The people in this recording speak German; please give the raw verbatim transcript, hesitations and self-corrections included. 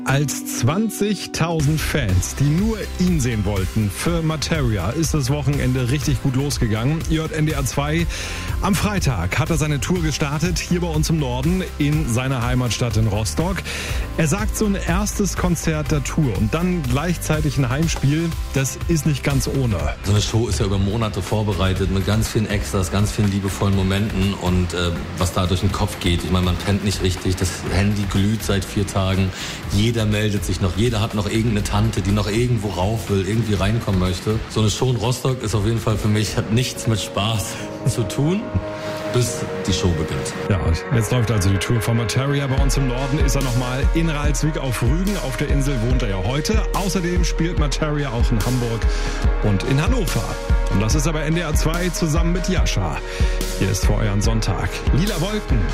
Als zwanzigtausend Fans, die nur ihn sehen wollten, für Materia ist das Wochenende richtig gut losgegangen. Ihr hört N D R zwei. Am Freitag hat er seine Tour gestartet, hier bei uns im Norden, in seiner Heimatstadt in Rostock. Er sagt, so ein erstes Konzert der Tour und dann gleichzeitig ein Heimspiel, das ist nicht ganz ohne. So eine Show ist ja über Monate vorbereitet mit ganz vielen Extras, ganz vielen liebevollen Momenten und äh, was da durch den Kopf geht. Ich meine, man pennt nicht richtig, das Handy glüht seit vier Tagen. Jeder meldet sich noch, jeder hat noch irgendeine Tante, die noch irgendwo rauf will, irgendwie reinkommen möchte. So eine Show in Rostock ist auf jeden Fall für mich, hat nichts mit Spaß zu tun, bis die Show beginnt. Ja, jetzt läuft also die Tour von Materia. Bei uns im Norden ist er nochmal in Ralswiek auf Rügen. Auf der Insel wohnt er ja heute. Außerdem spielt Materia auch in Hamburg und in Hannover. Und das ist aber N D R zwei zusammen mit Jascha. Hier ist für euren Sonntag Lila Wolken.